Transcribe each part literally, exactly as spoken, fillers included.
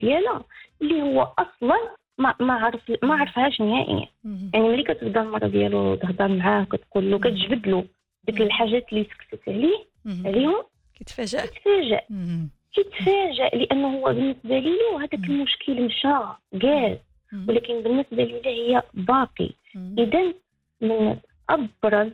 ديالها اللي هو اصلا ما ما عرف ما عرفهاش نهائيا. يعني ملي كتبدا المراه ديالو تهضر معاه كتقول له كتجبد له ديك الحاجات اللي سكتت عليه عليهم كيتفاجأ كيتفاجأ كيتفاجأ لانه هو بالنسبه ليه هذاك المشكل مشى كاع، ولكن بالنسبه ليه هي باقي. اذا من ابرز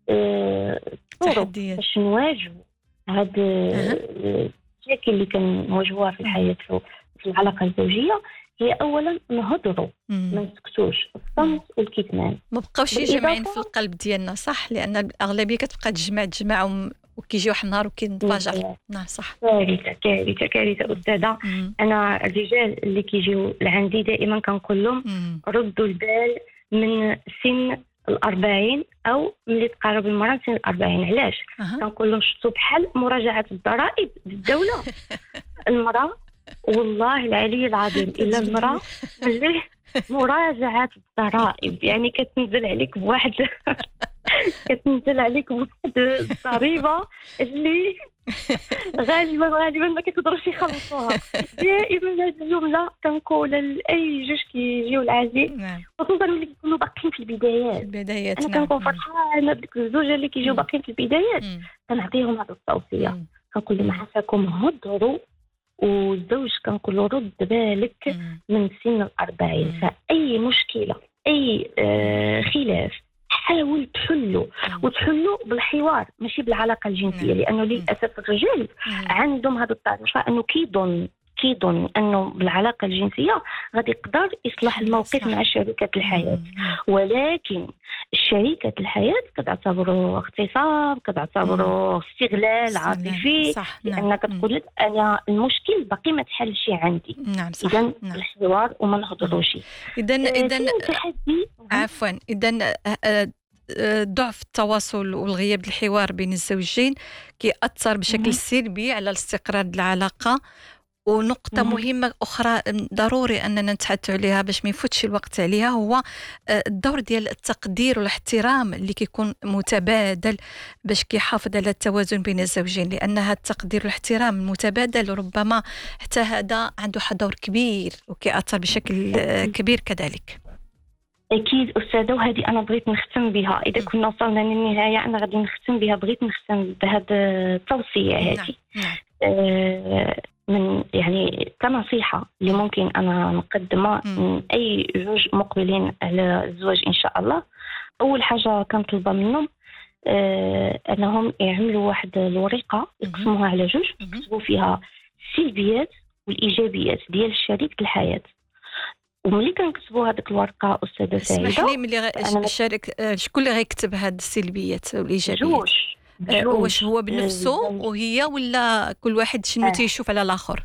الطرق باش نواجهوا هاد المشاكل اللي كنواجهوها في الحياه في العلاقه الزوجيه هي اولا نهضروا ما نسكتوش، الصمت والكتمان ما بقاوش جامعين في القلب ديالنا، صح؟ لان الاغلبيه كتبقى تجمع تجمع وكيجي واحد النهار وكينفجر. نعم صح. كارثه كارثه كارثه استاذه. انا الرجال اللي كيجيو لعندي دائما كنقول لهم ردوا البال من سن الأربعين أو ملي تقارب المرأة سن الأربعين. علاش؟ أه. كنقول لهم شفتوا بحال مراجعة الضرائب بالدولة. المرأة والله العلي العظيم إلا المرأة اللي مراجعة الضرائب يعني كتنزل عليك بواحد كتنزل عليك بواحد الضريبة اللي غالبا غالبا ما كيقدروش يخلصوها. دائما هذه الجمله كنقولها لاي جوج كيجيو العزيز، خصوصا ملي كيكونوا باقيين في البدايات. البدايات انا كنكون فرحانه بديك الزوجه اللي كيجيو باقيين في البدايات، كنعطيهم هذه التوصيه، كنقول لهم عساكم هضروا والزوج كنقول له رد بالك من سن الأربعين. فاي مشكله اي آه خلاف حاول تحلو وتحلو بالحوار ماشي بالعلاقه الجنسيه، لانه للاسف الرجال عندهم هذا الطريقه انه كيظن كيظن انه بالعلاقه الجنسيه غادي يقدر يصلح الموقف مع شريكه الحياه، ولكن شريكه الحياه كتعتبره اغتصاب، كتعتبره استغلال عاطفي، لانك تقول لك انا المشكل باقي ما تحلش عندي. نعم صح. اذا الحوار وما نهضروش. اذا اذا عفوا اذا ضعف التواصل والغياب الحوار بين الزوجين كيأثر بشكل سلبي على الاستقرار العلاقه. ونقطة مهمة أخرى ضروري أننا نتحدث عليها باش ما يفوتش الوقت عليها هو الدور ديال التقدير والاحترام اللي كيكون متبادل باش كيحافظ على التوازن بين الزوجين، لأنها التقدير والاحترام المتبادل ربما حتى هذا عنده دور كبير وكيأثر بشكل كبير كذلك. أكيد أستاذة، وهذه أنا بغيت نختم بها. إذا كنا وصلنا للنهاية أنا غادي نختم بها، بغيت نختم بهذه التوصية هذه. نعم. آه من يعني كنصيحة اللي ممكن أنا نقدمها من أي زوج مقبلين على الزواج إن شاء الله. أول حاجة كنطلبها منهم آه أنهم يعملوا واحد الورقة يقسموها على جوج، يكتبوا فيها السلبيات والإيجابيات ديال شريك الحياة. وملي كنكتبوا هذيك الورقة أستاذة سعيدة، اسمح لي ملي غ... الشريك شكون اللي غيكتب هاد السلبيات والإيجابيات؟ جوج. أه واش هو بنفسه وهي ولا كل واحد شنو آه. تيشوف على الاخر؟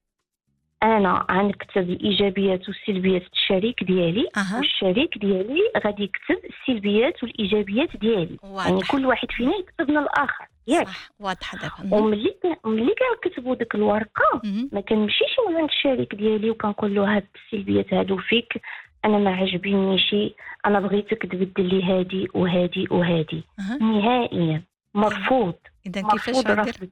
انا غنكتب الايجابيات والسلبيات الشريك ديالي أه. والشريك ديالي غادي يكتب السلبيات والايجابيات ديالي. واضح. يعني كل واحد فينا يكتب من الاخر ياك. صح واضح دابا. وملي ملي كنكتبوا ديك الورقه ما كنمشيش عند الشريك ديالي وكنقول له هاد السلبيات هادو فيك انا ما عجبنيش، انا بغيتك تبدل لي هادي وهادي وهادي. أه. نهائيا مرفوض. إذا كيفاش غادير؟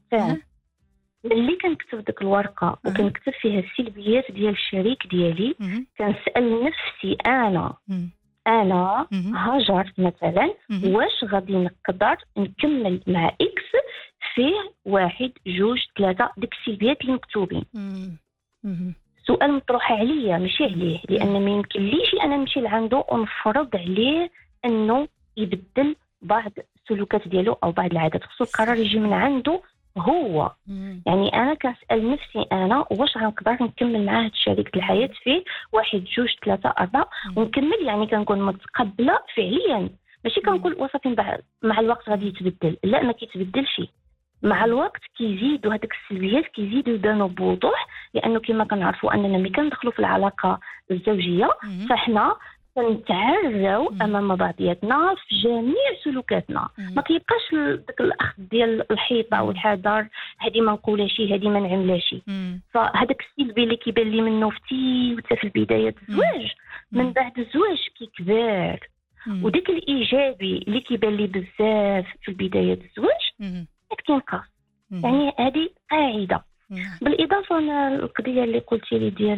ملي كنكتب ديك الورقه أه. وكنكتب فيها السلبيات ديال الشريك ديالي أه. كنسال نفسي انا أه. انا أه. هاجر مثلا أه. واش غادي نقدر نكمل مع اكس فيه واحد جوج ثلاثه ديك السلبيات اللي مكتوبين. أه. سؤال مطروح عليا ماشي عليه، لان ما يمكنليش انا نمشي لعنده ونفرض عليه انه يبدل بعض السلوكات ديالو او بعض العادات. خصو القرار يجي من عنده هو. مم. يعني انا كنسال نفسي انا واش غنقدر نكمل مع هاد شريك الحياه فيه واحد جوج ثلاثه اربعه ونكمل. يعني كنكون متقبله فعليا، ماشي كنقول وصافي مع الوقت غادي يتبدل. لا، ما كيتبدلش. مع الوقت كيزيدوا هذيك السلبيات كيزيدوا يبانوا بوضوح، لانه كما كنعرفوا اننا ملي كندخلوا في العلاقه الزوجيه فاحنا كنتعروا امام بعضياتنا في جميع سلوكاتنا. ما كيبقاش داك الاخذ ديال الحيطه والحذر، هذه ما نقولهاش هذه ما نعملهاش. فهذاك السلبي اللي كيبان لي منه فتي وتا في البدايه الزواج من بعد الزواج كيكبر، وديك الايجابي اللي كيبان لي بزاف في البدايه الزواج كينقص. يعني هذه قاعده نعم. بالاضافه انا القضيه اللي قلتي لي ديال